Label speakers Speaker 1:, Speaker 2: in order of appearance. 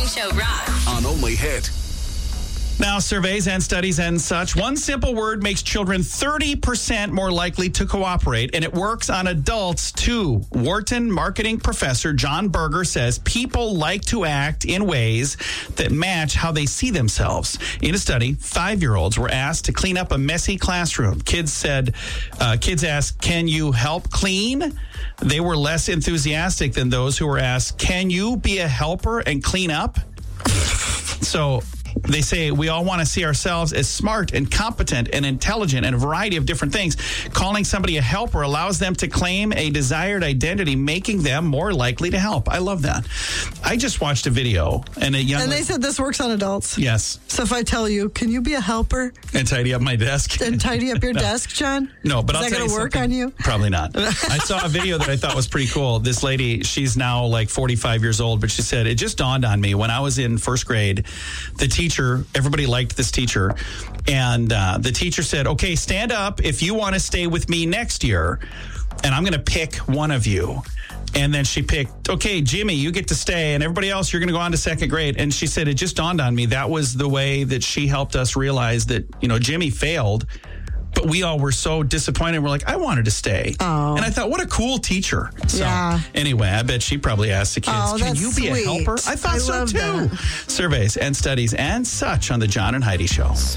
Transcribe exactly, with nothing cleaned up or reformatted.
Speaker 1: Show rocks.
Speaker 2: On Only Hit.
Speaker 3: Now, surveys and studies and such, one simple word makes children thirty percent more likely to cooperate, and it works on adults too. Wharton marketing professor John Berger says people like to act in ways that match how they see themselves. In a study, five-year-olds were asked to clean up a messy classroom. Kids said, uh, kids asked, "Can you help clean?" They were less enthusiastic than those who were asked, "Can you be a helper and clean up?" So they say we all want to see ourselves as smart and competent and intelligent and a variety of different things. Calling somebody a helper allows them to claim a desired identity, making them more likely to help. I love that. I just watched a video and a young
Speaker 4: And they said this works on adults.
Speaker 3: Yes.
Speaker 4: So if I tell you, can you be a helper
Speaker 3: And tidy up my desk.
Speaker 4: and tidy up your
Speaker 3: No.
Speaker 4: desk, John?
Speaker 3: No, but
Speaker 4: Is
Speaker 3: I'll
Speaker 4: that
Speaker 3: tell
Speaker 4: going
Speaker 3: you
Speaker 4: to work
Speaker 3: something.
Speaker 4: on you?
Speaker 3: Probably not. I saw a video that I thought was pretty cool. This lady, she's now like forty-five years old, but she said, it just dawned on me when I was in first grade, the teacher, everybody liked this teacher, and uh, the teacher said, okay, stand up if you want to stay with me next year, and I'm going to pick one of you. And then she picked, okay, Jimmy, you get to stay, and everybody else, you're going to go on to second grade. And she said, it just dawned on me, that was the way that she helped us realize that, you know, Jimmy failed, but we all were so disappointed. We're like, I wanted to stay.
Speaker 4: Oh.
Speaker 3: And I thought, what a cool teacher. So
Speaker 4: Yeah.
Speaker 3: anyway, I bet she probably asked the kids,
Speaker 4: Oh,
Speaker 3: can
Speaker 4: that's
Speaker 3: you be
Speaker 4: sweet.
Speaker 3: a helper? I thought
Speaker 4: I
Speaker 3: so
Speaker 4: love
Speaker 3: too.
Speaker 4: that.
Speaker 3: Surveys and studies and such on the John and Heidi Show.